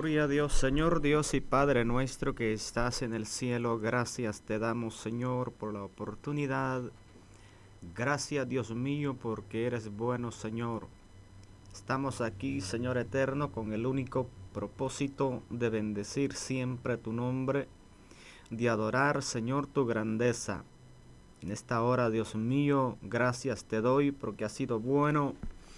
Gloria a Dios, Señor Dios y Padre nuestro que estás en el cielo. Gracias te damos, Señor, por la oportunidad. Gracias, Dios mío, porque eres bueno, Señor. Estamos aquí, Señor eterno, con el único propósito de bendecir siempre tu nombre, de adorar, Señor, tu grandeza. En esta hora, Dios mío, gracias te doy porque has sido bueno.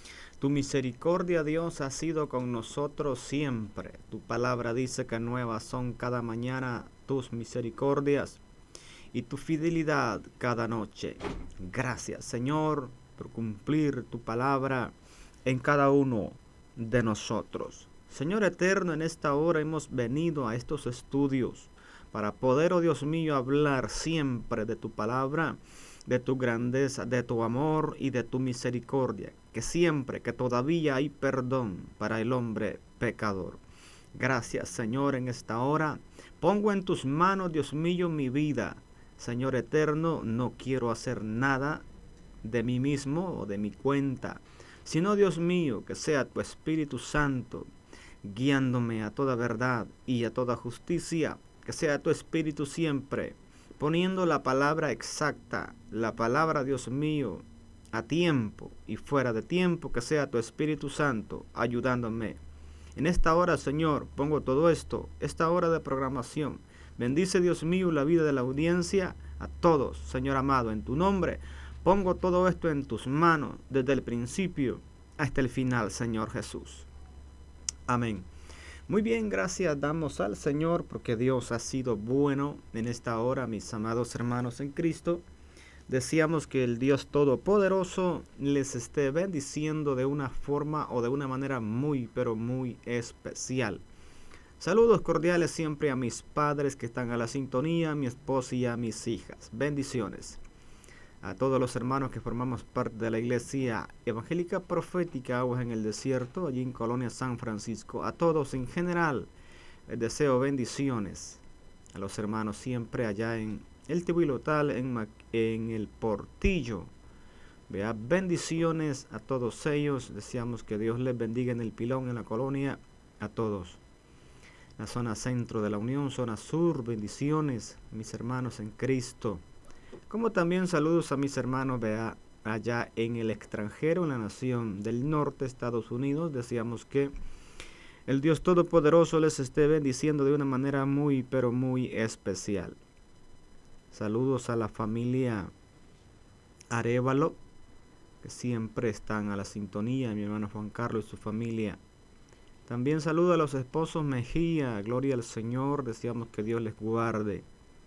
Tu misericordia, Dios, ha sido con nosotros siempre. Tu palabra dice que nuevas son cada mañana tus misericordias y tu fidelidad cada noche. Gracias, Señor, por cumplir tu palabra en cada uno de nosotros. Señor eterno, en esta hora hemos venido a estos estudios para poder, oh Dios mío, hablar siempre de tu palabra, de tu grandeza, de tu amor y de tu misericordia, que siempre, que todavía hay perdón para el hombre pecador. Gracias, Señor, en esta hora. Pongo en tus manos, Dios mío, mi vida. Señor eterno, no quiero hacer nada de mí mismo o de mi cuenta, sino, Dios mío, que sea tu Espíritu Santo guiándome a toda verdad y a toda justicia, que sea tu Espíritu siempre poniendo la palabra exacta, la palabra, Dios mío, a tiempo y fuera de tiempo, que sea tu Espíritu Santo ayudándome. En esta hora, Señor, pongo todo esto, esta hora de programación. Bendice, Dios mío, la vida de la audiencia, a todos, Señor amado, en tu nombre. Pongo todo esto en tus manos, desde el principio hasta el final, Señor Jesús. Amén. Muy bien, gracias damos al Señor porque Dios ha sido bueno en esta hora, mis amados hermanos en Cristo. Deseamos que el Dios Todopoderoso les esté bendiciendo de una forma o de una manera muy, pero muy especial. Saludos cordiales siempre a mis padres que están a la sintonía, a mi esposa y a mis hijas. Bendiciones. A todos los hermanos que formamos parte de la Iglesia Evangélica Profética Aguas en el Desierto, allí en Colonia San Francisco. A todos en general, les deseo bendiciones. A los hermanos siempre allá en el Tibuilotal, en el Portillo. Vea, bendiciones a todos ellos. Deseamos que Dios les bendiga en el Pilón, en la colonia, a todos. La zona centro de la Unión, zona sur, bendiciones, mis hermanos en Cristo. Como también saludos a mis hermanos allá en el extranjero, en la nación del norte, Estados Unidos. Deseamos que el Dios Todopoderoso les esté bendiciendo de una manera muy, pero muy especial. Saludos a la familia Arévalo, que siempre están a la sintonía, mi hermano Juan Carlos y su familia. También saludo a los esposos Mejía, gloria al Señor, deseamos que Dios les guarde.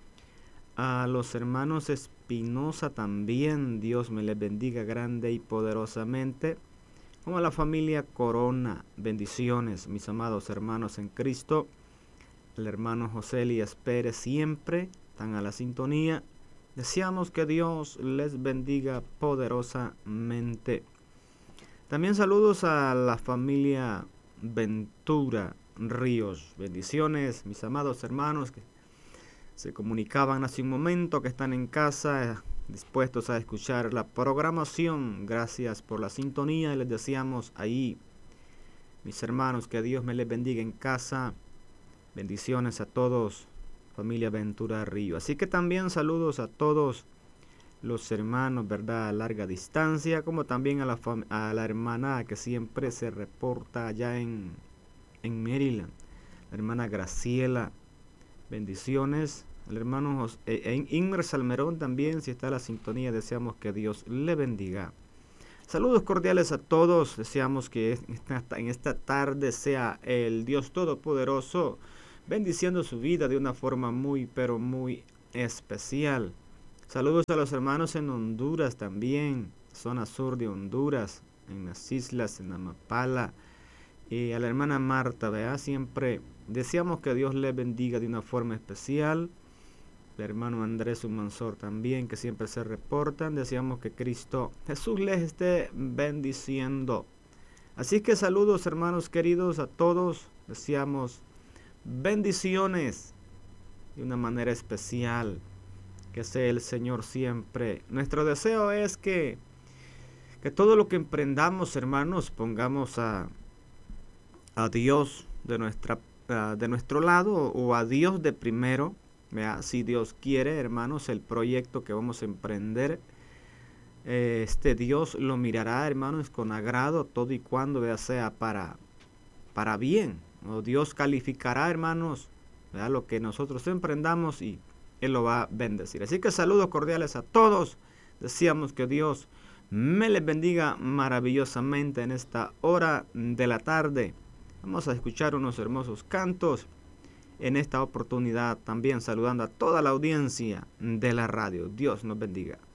A los hermanos Espinosa también, Dios me les bendiga grande y poderosamente. Como a la familia Corona, bendiciones, mis amados hermanos en Cristo. El hermano José Elías Pérez siempre están a la sintonía. Deseamos que Dios les bendiga poderosamente. También saludos a la familia Ventura Ríos. Bendiciones, mis amados hermanos que se comunicaban hace un momento, que están en casa dispuestos a escuchar la programación. Gracias por la sintonía y les deseamos ahí, mis hermanos, que Dios me les bendiga en casa. Bendiciones a todos, familia Ventura Río. Así que también saludos a todos los hermanos, ¿verdad?, a larga distancia, como también a la hermana que siempre se reporta allá en Maryland, la hermana Graciela. Bendiciones. El hermano Inmer Salmerón también, si está a la sintonía, deseamos que Dios le bendiga. Saludos cordiales a todos. Deseamos que en esta tarde sea el Dios Todopoderoso bendiciendo su vida de una forma muy, pero muy especial. Saludos a los hermanos en Honduras también, zona sur de Honduras, en las islas, en Amapala. Y a la hermana Marta, ¿verdad? Siempre deseamos que Dios le bendiga de una forma especial. El hermano Andrés Humansor también, que siempre se reportan. Deseamos que Cristo Jesús les esté bendiciendo. Así que saludos, hermanos queridos, a todos. Deseamos bendiciones de una manera especial. Que sea el Señor siempre. Nuestro deseo es que todo lo que emprendamos, hermanos, pongamos a Dios de nuestra de nuestro lado o a Dios de primero. ¿Verdad? Si Dios quiere, hermanos, el proyecto que vamos a emprender, Dios lo mirará, hermanos, con agrado todo y cuando sea para bien. ¿No? Dios calificará, hermanos, ¿verdad? Lo que nosotros emprendamos y Él lo va a bendecir. Así que saludos cordiales a todos. Decíamos que Dios me les bendiga maravillosamente en esta hora de la tarde. Vamos a escuchar unos hermosos cantos en esta oportunidad, también saludando a toda la audiencia de la radio. Dios nos bendiga.